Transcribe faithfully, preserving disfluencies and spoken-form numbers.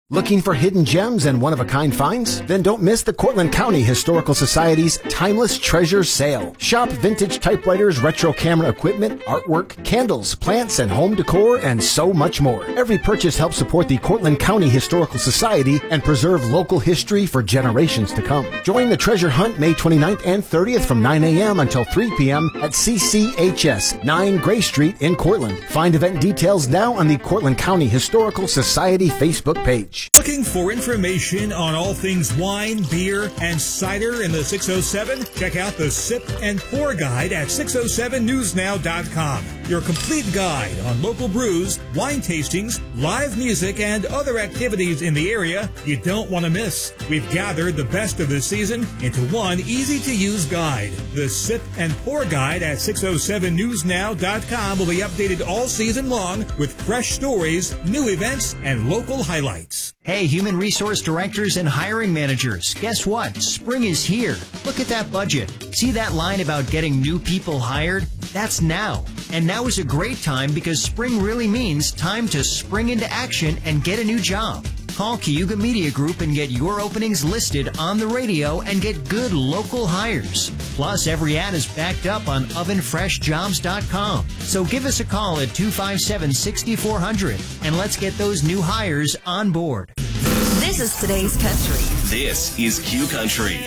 Looking for hidden gems and one-of-a-kind finds? Then don't miss the Cortland County Historical Society's Timeless Treasures Sale. Shop vintage typewriters, retro camera equipment, artwork, candles, plants, and home decor, and so much more. Every purchase helps support the Cortland County Historical Society and preserve local history for generations to come. Join the treasure hunt May twenty-ninth and thirtieth from nine a.m. until three p.m. at C C H S, nine Gray Street in Cortland. Find event details now on the Cortland County Historical Society Facebook page. Looking for information on all things wine, beer, and cider in the six oh seven? Check out the Sip and Pour Guide at six oh seven news now dot com. Your complete guide on local brews, wine tastings, live music, and other activities in the area you don't want to miss. We've gathered the best of the season into one easy-to-use guide. The Sip and Pour Guide at six oh seven news now dot com will be updated all season long with fresh stories, new events, and local highlights. Hey, human resource directors and hiring managers, guess what? Spring is here. Look at that budget. See that line about getting new people hired? That's now. And now is a great time because spring really means time to spring into action and get a new job. Call Cayuga Media Group and get your openings listed on the radio and get good local hires. Plus, every ad is backed up on oven fresh jobs dot com. So give us a call at two five seven, six four zero zero and let's get those new hires on board. This is today's country. This is Q Country.